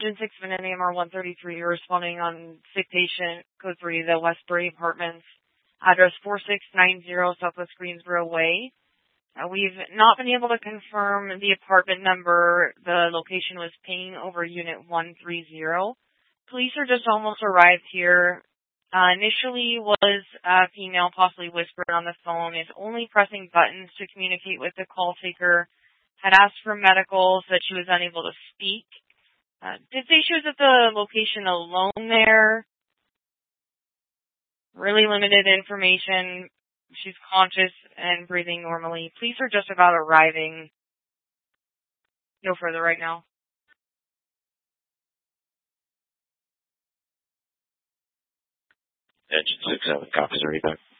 Gen 6 Minute AMR 133, you're responding on sick patient, code 3, the Westbury Apartments, address 4690 Southwest Greensboro Way. We've not been able to confirm the apartment number. The location was paying over unit 130. Police are just almost arrived here. Initially was a female, possibly whispering on the phone, is only pressing buttons to communicate with the call taker, had asked for medical, said she was unable to speak. Did say she was at the location alone there. Really limited information. She's conscious and breathing normally. Police are just about arriving. No further right now. Engine 6-7, copies, are you back?